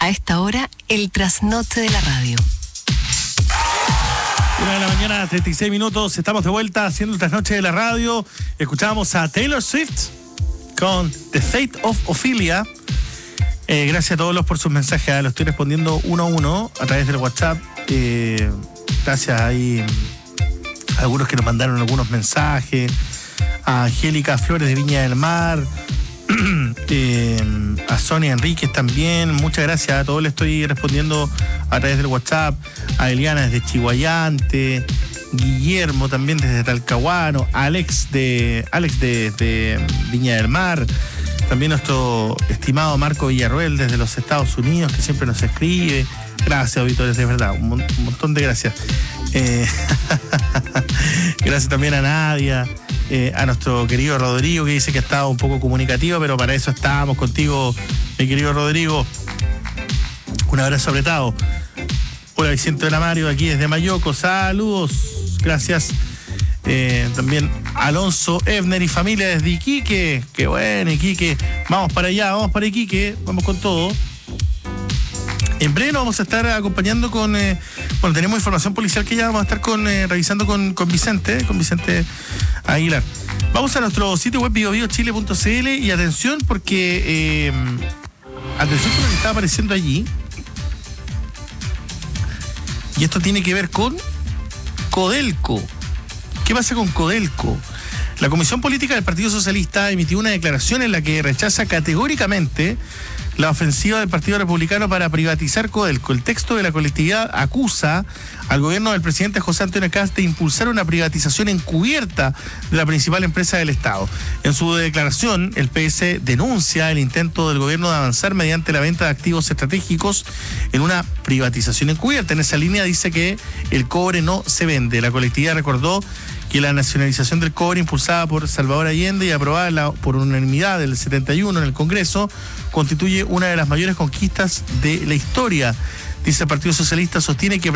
A esta hora, el trasnoche de la radio. 1:36 a.m, estamos de vuelta haciendo el trasnoche de la radio. Escuchábamos a Taylor Swift con The Fate of Ophelia. Gracias a todos por sus mensajes, lo estoy respondiendo uno a uno a través del WhatsApp. Gracias ahí a algunos que nos mandaron algunos mensajes, a Angélica Flores de Viña del Mar, a Sonia Enríquez también, muchas gracias a todos, le estoy respondiendo a través del WhatsApp, a Eliana desde Chihuayante, Guillermo también desde Talcahuano, Alex de Viña del Mar, también nuestro estimado Marco Villarroel desde los Estados Unidos, que siempre nos escribe. Gracias, auditores, de verdad, un montón de gracias. Gracias también a Nadia, a nuestro querido Rodrigo, que dice que ha estado un poco comunicativo, pero para eso estábamos contigo, mi querido Rodrigo. Un abrazo apretado. Hola, Vicente de la Mario, aquí desde Mayoco, saludos, gracias. También Alonso Ebner y familia desde Iquique, qué bueno, Iquique, vamos para allá, vamos para Iquique, vamos con todo. En breve nos vamos a estar acompañando con, tenemos información policial que ya vamos a estar revisando con Vicente Aguilar. Vamos a nuestro sitio web biobiochile.cl y atención porque, atención con lo que está apareciendo allí. Y esto tiene que ver con Codelco. ¿Qué pasa con Codelco? La Comisión Política del Partido Socialista emitió una declaración en la que rechaza categóricamente la ofensiva del Partido Republicano para privatizar Codelco. El texto de la colectividad acusa al gobierno del presidente José Antonio Kast de impulsar una privatización encubierta de la principal empresa del Estado. En su declaración, el PS denuncia el intento del gobierno de avanzar mediante la venta de activos estratégicos en una privatización encubierta. En esa línea dice que el cobre no se vende. La colectividad recordó que la nacionalización del cobre impulsada por Salvador Allende y aprobada por unanimidad del 71 en el Congreso constituye una de las mayores conquistas de la historia. Dice el Partido Socialista, sostiene que